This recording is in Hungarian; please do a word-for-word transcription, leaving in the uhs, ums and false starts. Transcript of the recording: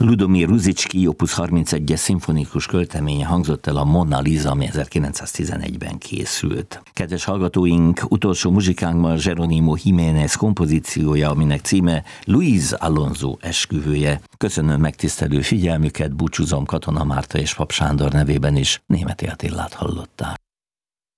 Ludomir Ruzicki opus harmincegyes szimfonikus költeménye hangzott el, a Mona Lisa, ami ezerkilencszáztizenegyben készült. Kedves hallgatóink, utolsó muzsikánkban Jerónimo Jiménez kompozíciója, aminek címe Luis Alonso esküvője. Köszönöm megtisztelő figyelmüket, búcsúzom Katona Márta és Pap Sándor nevében is. Németi Attillát hallották.